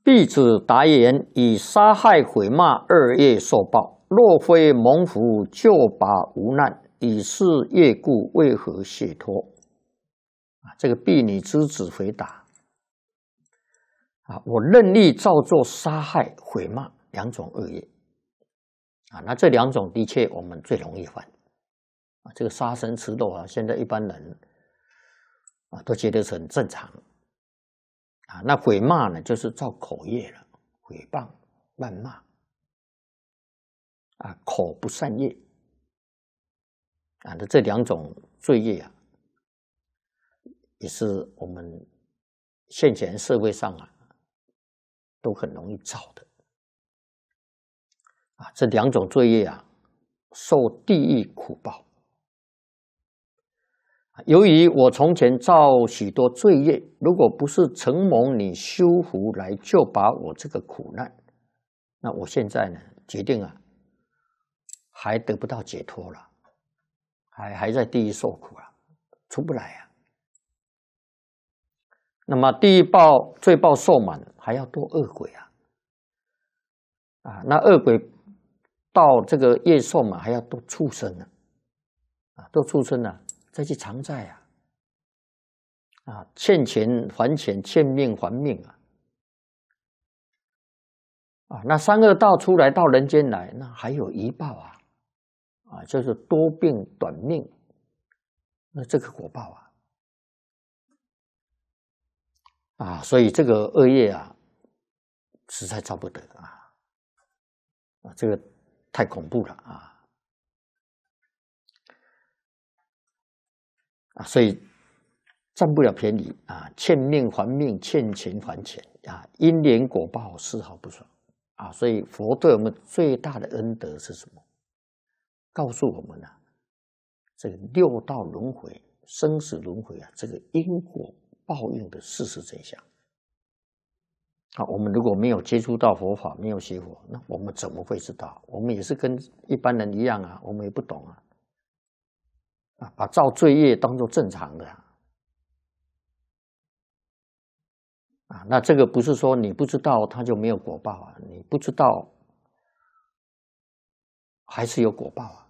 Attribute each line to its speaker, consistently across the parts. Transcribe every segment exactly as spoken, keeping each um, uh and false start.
Speaker 1: 婢子答言：以杀害毁骂二业受报，若非蒙福救拔无难，以是业故，为何解脱？啊，这个婢女之子回答：啊，我任意造作杀害、毁骂两种恶业。啊，那这两种的确我们最容易犯。啊，这个杀生吃肉啊，现在一般人啊都觉得是很正常。啊，那毁骂呢，就是造口业了，毁谤、谩骂，啊，口不善业，啊，那这两种罪业啊，也是我们现前社会上啊都很容易造的。啊，这两种罪业啊，受地狱苦报。由于我从前造许多罪业，如果不是承蒙你修福来救拔我这个苦难，那我现在呢，决定啊，还得不到解脱了，还还在地狱受苦了，出不来啊。那么地狱报罪报受满，还要堕恶鬼啊，啊，那恶鬼到这个业受满，还要堕畜生呢，啊，堕畜生呢。再去偿债啊，啊，欠钱还钱，欠命还命啊，啊，那三恶道出来到人间来，那还有一报啊，啊，就是多病短命，那这个果报啊，啊，所以这个恶业啊，实在造不得啊，啊，这个太恐怖了啊。啊，所以占不了便宜啊，欠命还命，欠钱还钱啊，因缘果报丝毫不爽啊。所以佛对我们最大的恩德是什么？告诉我们啊，这个六道轮回、生死轮回啊，这个因果报应的事实真相。啊，我们如果没有接触到佛法，没有学佛，那我们怎么会知道？我们也是跟一般人一样啊，我们也不懂啊。啊，把造罪业当作正常的啊，那这个不是说你不知道它就没有果报啊，你不知道还是有果报啊。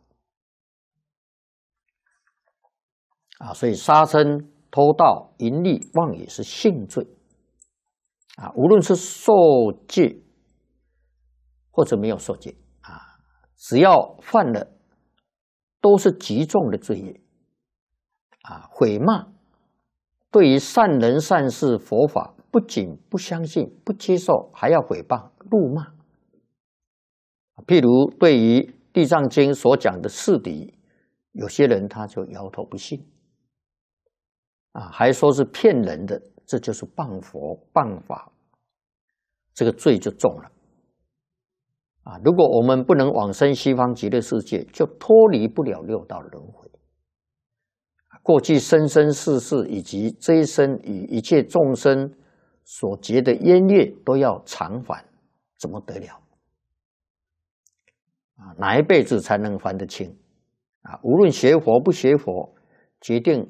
Speaker 1: 啊，所以杀生、偷盗、淫利、妄语是性罪啊，无论是受戒或者没有受戒啊，只要犯了，都是极重的罪业啊。毁骂，对于善人善事佛法，不仅不相信、不接受，还要毁谤、辱骂。譬如对于《地藏经》所讲的四谛，有些人他就摇头不信，啊，还说是骗人的，这就是谤佛、谤法，这个罪就重了。啊，如果我们不能往生西方极乐世界，就脱离不了六道轮回。过去生生世世以及这一生与一切众生所结的冤业都要偿还，怎么得了？啊，哪一辈子才能还得清？啊，无论学佛不学佛，决定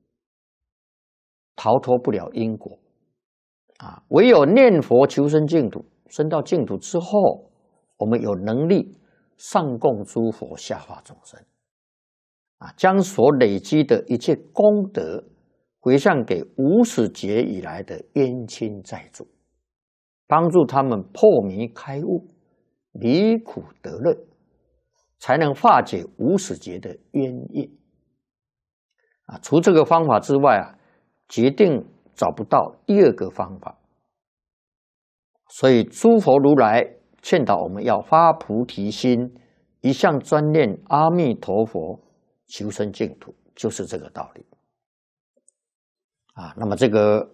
Speaker 1: 逃脱不了因果。啊，唯有念佛求生净土，生到净土之后，我们有能力上供诸佛，下化众生。啊，将所累积的一切功德回向给无始劫以来的冤亲债主，帮助他们破迷开悟，离苦得乐，才能化解无始劫的冤业。啊，除这个方法之外啊，决定找不到第二个方法。所以诸佛如来劝导我们要发菩提心，一向专念阿弥陀佛，求生净土，就是这个道理。啊，那么这个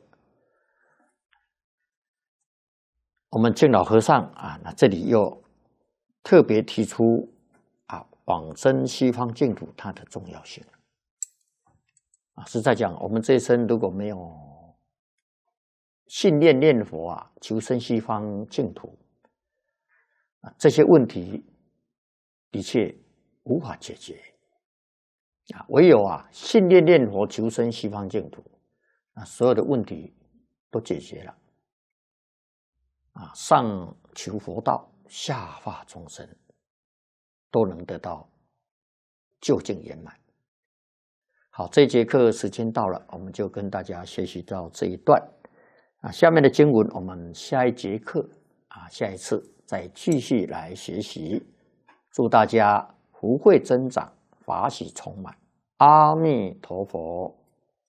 Speaker 1: 我们净老和尚啊，那这里又特别提出啊，往生西方净土它的重要性。啊，是在讲我们这一生如果没有信念念佛啊，求生西方净土啊，这些问题的确无法解决啊。唯有啊，信念念佛求生西方净土，那所有的问题都解决了啊，上求佛道，下化众生，都能得到究竟圆满。好，这节课时间到了，我们就跟大家学习到这一段啊。下面的经文，我们下一节课啊，下一次再继续来学习。祝大家福慧增长，法喜充满。阿弥陀佛。